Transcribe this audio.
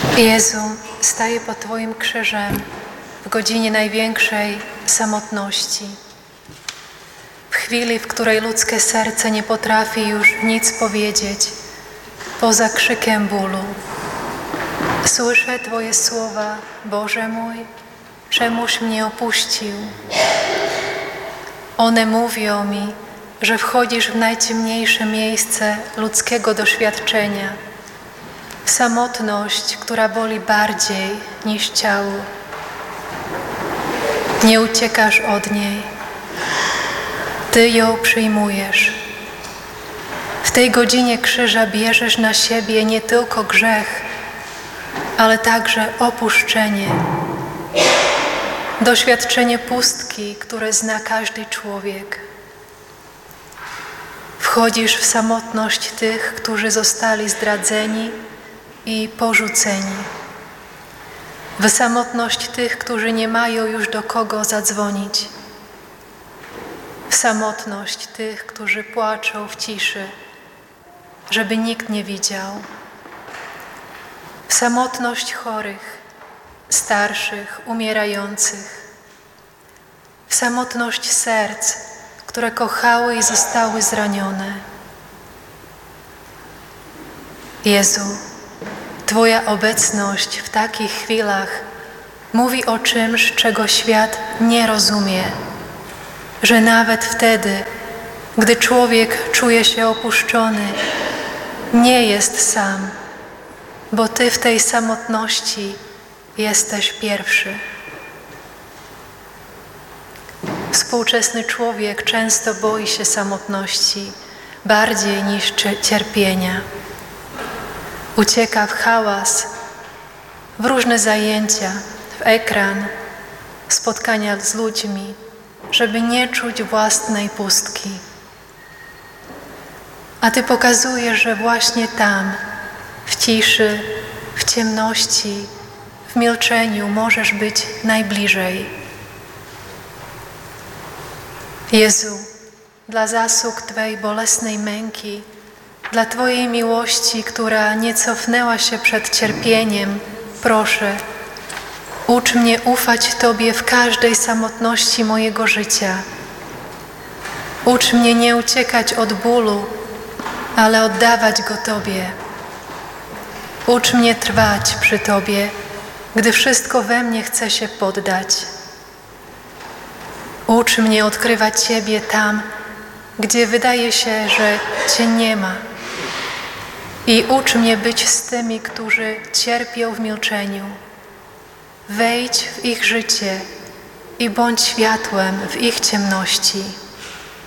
Jezu, staję pod Twoim krzyżem w godzinie największej samotności. W chwili, w której ludzkie serce nie potrafi już nic powiedzieć poza krzykiem bólu. Słyszę Twoje słowa, Boże mój, czemuś mnie opuścił. One mówią mi, że wchodzisz w najciemniejsze miejsce ludzkiego doświadczenia, w samotność, która boli bardziej niż ciało. Nie uciekasz od niej. Ty ją przyjmujesz. W tej godzinie krzyża bierzesz na siebie nie tylko grzech, ale także opuszczenie. Doświadczenie pustki, które zna każdy człowiek. Wchodzisz w samotność tych, którzy zostali zdradzeni i porzuceni. W samotność tych, którzy nie mają już do kogo zadzwonić. W samotność tych, którzy płaczą w ciszy, żeby nikt nie widział. W samotność chorych, starszych, umierających. W samotność serc, które kochały i zostały zranione. Jezu, Twoja obecność w takich chwilach mówi o czymś, czego świat nie rozumie, że nawet wtedy, gdy człowiek czuje się opuszczony, nie jest sam, bo Ty w tej samotności jesteś pierwszy. Współczesny człowiek często boi się samotności bardziej niż cierpienia. Ucieka w hałas, w różne zajęcia, w ekran, spotkania z ludźmi, żeby nie czuć własnej pustki. A Ty pokazujesz, że właśnie tam, w ciszy, w ciemności, w milczeniu możesz być najbliżej. Jezu, dla zasług Twej bolesnej męki, dla Twojej miłości, która nie cofnęła się przed cierpieniem, proszę, ucz mnie ufać Tobie w każdej samotności mojego życia. Ucz mnie nie uciekać od bólu, ale oddawać go Tobie. Ucz mnie trwać przy Tobie, gdy wszystko we mnie chce się poddać. Ucz mnie odkrywać Ciebie tam, gdzie wydaje się, że Cię nie ma. I ucz mnie być z tymi, którzy cierpią w milczeniu. Wejdź w ich życie i bądź światłem w ich ciemności.